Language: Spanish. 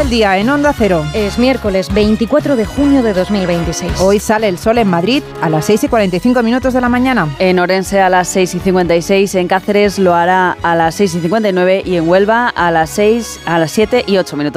del día en Onda Cero. Es miércoles 24 de junio de 2026. Hoy sale el sol en Madrid a las 6:45 de la mañana. En Orense a las 6:56, en Cáceres lo hará a las 6:59 y en Huelva a las 7:08.